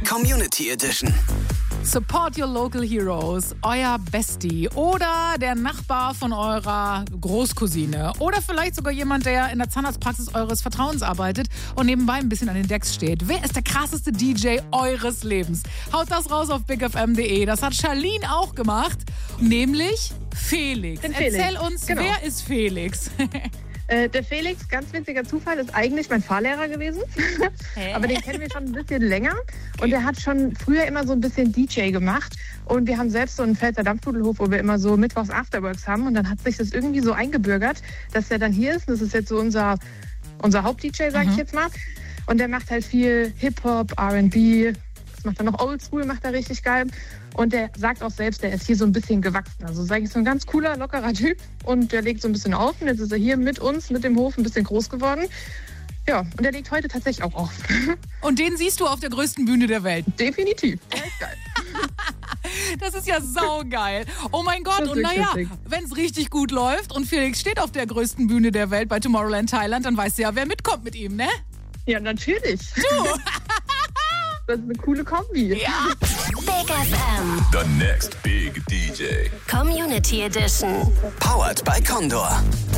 Community Edition. Support your local heroes, euer Bestie oder der Nachbar von eurer Großcousine oder vielleicht sogar jemand, der in der Zahnarztpraxis eures Vertrauens arbeitet und nebenbei ein bisschen an den Decks steht. Wer ist der krasseste DJ eures Lebens? Haut das raus auf bigfm.de. Das hat Charlene auch gemacht, nämlich Felix. Erzähl uns, genau. Wer ist Felix? Der Felix, ganz witziger Zufall, ist eigentlich mein Fahrlehrer gewesen. Aber den kennen wir schon ein bisschen länger. Und der hat schon früher immer so ein bisschen DJ gemacht. Und wir haben selbst so einen Pfälzer Dampfnudelhof, wo wir immer so mittwochs Afterworks haben. Und dann hat sich das irgendwie so eingebürgert, dass er dann hier ist. Das ist jetzt so unser Haupt-DJ, sage ich jetzt mal. Und der macht halt viel Hip-Hop, R&B. Das macht er noch Oldschool, macht er richtig geil. Und der sagt auch selbst, der ist hier so ein bisschen gewachsen. Also sage ich, so ein ganz cooler, lockerer Typ. Und der legt so ein bisschen auf. Und jetzt ist er hier mit uns, mit dem Hof, ein bisschen groß geworden. Ja, und der legt heute tatsächlich auch auf. Und den siehst du auf der größten Bühne der Welt. Definitiv. Der ist geil. Das ist ja saugeil. Oh mein Gott, und naja, wenn es richtig gut läuft und Felix steht auf der größten Bühne der Welt bei Tomorrowland Thailand, dann weißt du ja, wer mitkommt mit ihm, ne? Ja, natürlich. Du! Das ist eine coole Kombi. Ja. Big FM. The next big DJ. Community Edition. Powered by Condor.